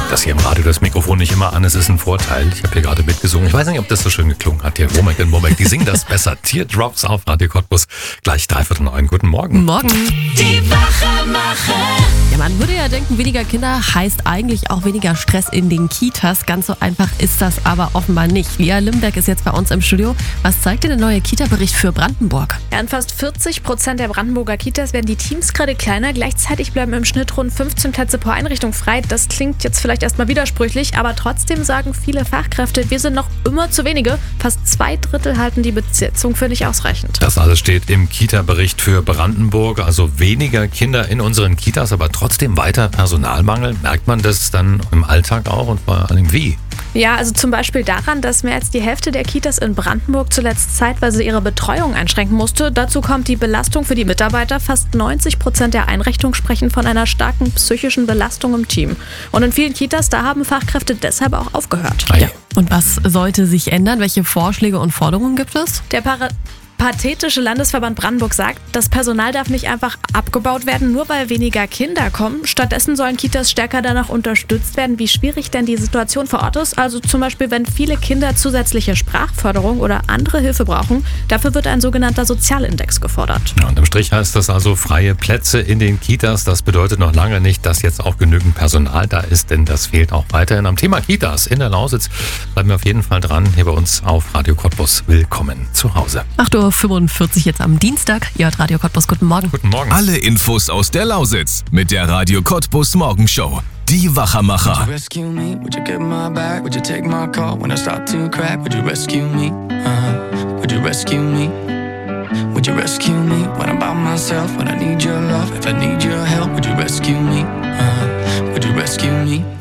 Dass hier im Radio das Mikrofon nicht immer an ist, ist ein Vorteil. Ich habe hier gerade mitgesungen. Ich weiß nicht, ob das so schön geklungen hat hier. Moment, die singen das besser. Teardrops auf Radio Cottbus. Gleich 8:45. Guten Morgen. Morgen. Die Wachmacher. Ja, man würde ja denken, weniger Kinder heißt eigentlich auch weniger Stress in den Kitas. Ganz so einfach ist das aber offenbar nicht. Lia Limberg ist jetzt bei uns im Studio. Was zeigt denn der neue Kita-Bericht für Brandenburg? Ja, in fast 40% der Brandenburger Kitas werden die Teams gerade kleiner. Gleichzeitig bleiben im Schnitt rund 15 Plätze pro Einrichtung frei. Das klingt jetzt vielleicht erstmal widersprüchlich, aber trotzdem sagen viele Fachkräfte, wir sind noch immer zu wenige. Fast 2/3 halten die Besetzung für nicht ausreichend. Das alles steht im Kita-Bericht für Brandenburg. Also weniger Kinder in unseren Kitas, aber trotzdem weiter Personalmangel. Merkt man das dann im Alltag auch und vor allem wie? Ja, also zum Beispiel daran, dass mehr als die Hälfte der Kitas in Brandenburg zuletzt zeitweise ihre Betreuung einschränken musste. Dazu kommt die Belastung für die Mitarbeiter. Fast 90% der Einrichtungen sprechen von einer starken psychischen Belastung im Team. Und in vielen Kitas, da haben Fachkräfte deshalb auch aufgehört. Ja. Und was sollte sich ändern? Welche Vorschläge und Forderungen gibt es? Der Pathetische Landesverband Brandenburg sagt, das Personal darf nicht einfach abgebaut werden, nur weil weniger Kinder kommen. Stattdessen sollen Kitas stärker danach unterstützt werden, wie schwierig denn die Situation vor Ort ist. Also zum Beispiel, wenn viele Kinder zusätzliche Sprachförderung oder andere Hilfe brauchen. Dafür wird ein sogenannter Sozialindex gefordert. Ja, unterm Strich heißt das also freie Plätze in den Kitas. Das bedeutet noch lange nicht, dass jetzt auch genügend Personal da ist, denn das fehlt auch weiterhin. Am Thema Kitas in der Lausitz bleiben wir auf jeden Fall dran. Hier bei uns auf Radio Cottbus. Willkommen zu Hause. 8:45 Uhr jetzt am Dienstag. Ihr hört Radio Cottbus. Guten Morgen. Guten Morgen. Alle Infos aus der Lausitz mit der Radio Cottbus Morgenshow. Die Wachmacher. Rescue me, would you get my back? Would you take my call when I start to crack? Would you rescue me? Would you rescue me? Would you rescue me when I'm by myself? When I need your love, if I need your help, would you rescue me? Would you rescue me?